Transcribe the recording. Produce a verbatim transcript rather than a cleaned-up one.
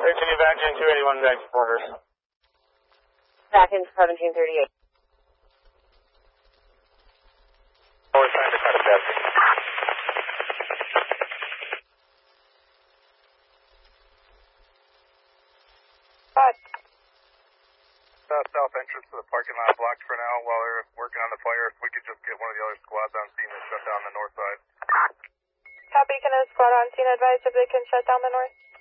Continue back in two eighty-one back to quarters. Back in seventeen thirty-eight. Oh, we're trying to cut a desk. Five. Uh, south entrance to the parking lot blocked for now while they're working on the fire. If we could just get one of the other squads on scene and shut down the north side. Copy, can a squad on scene advise if they can shut down the north?